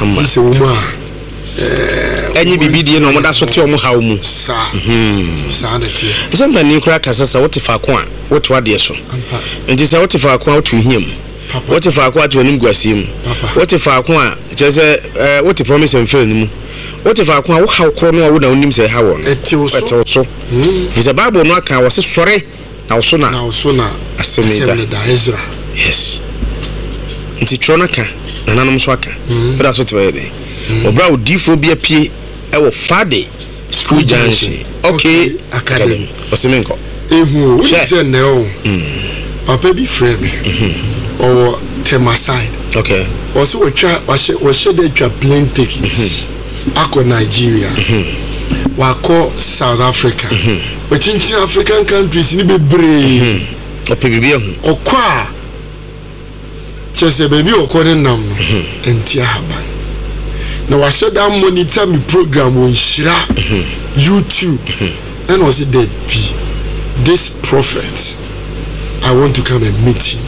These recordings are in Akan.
kama se wo ma enyi bibidi no mo da so te o mo hawo mu sa na tie sometimes ni kura kasa sa what fa ko a what wade so nti say what fa ko a what him what fa ko a to nim guasiem what fa ko a chese what promise and fail ni mu what fa ko a wo hawo ko no a wo na onim say hawo no eti so is a bible no aka was sore na wo so na asemeda Ezra yes nti trona ka na nanom so aka bra so te be obra odifo bia pie e wo fade school junction okay academy osimenko ehu we say no papa bi frame or Temaside okay also we share the plane ticket ako Nigeria wako South Africa but in African countries ni bebre opebibia hu okwa chese baby okone nam entia haban na wa share that monitor me program on shira YouTube and was it dead be this prophet I want to come and meet him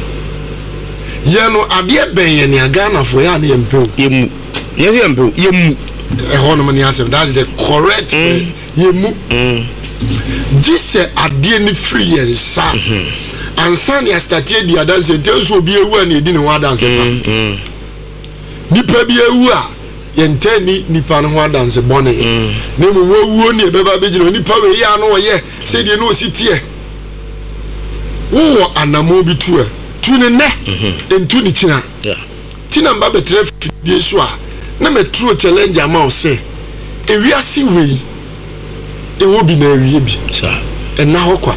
no ade ben ye ne Ghana for ya na yempe yemu yes yempe yemu hono mani asem that's the correct yemu this ade ni free yensa ansa ne started the dance tell so bi ewu na edi ne wa dance pa nipa bi ewu a yentani nipa no ho dance bone na mu wuo ne beba begino nipa we ya no ye say de no ositie wo anamo bi tu ne ne entu ni china tina mba betre fidie so a na metro challenge ama o say ewiase we ewo bi na ewie bi sa ena hokwa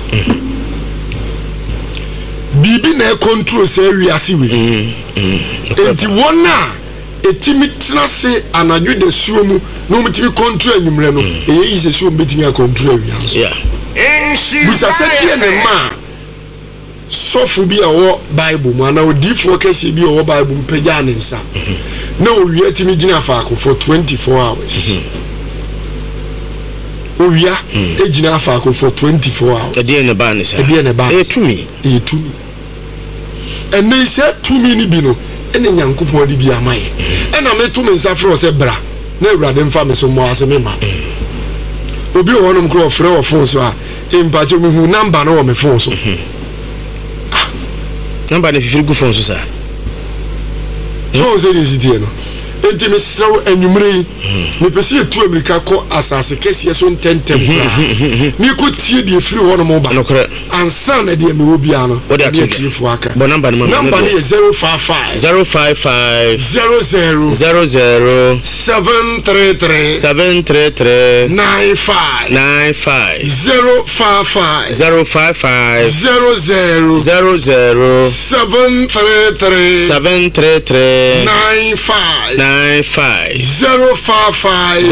bibi na control say ewiase we enti wona etimi tina se anadwo de suo mu no mutimi control anwumre no eye ise suo betimi a control ewiase busa se tie ne ma sofu bi awo bible mu ana odifo kese bi awo bible mpagya ne nsa na owie timi gina faako for 24 hours owie ejina faako for 24 hours ede ne ba ne sa etumi ene se tumi ni bi no ene nyankopon de bi amaye ena metu me nsa fro se bra na awurade mfa me so mo ase me ma obi wonom kro frɛ wo phone so a empacho me hu number no wo me phone so number ne fifiri gu phone so sa so se di sitie no enti me sraw anwumre me pese etu amerika ko asase kese so ntentem ni ko tie di efiri wonom ba ansa na de me obi ano de atifo aka bo number no number ni 055 00 733 95 055 00 733 95 055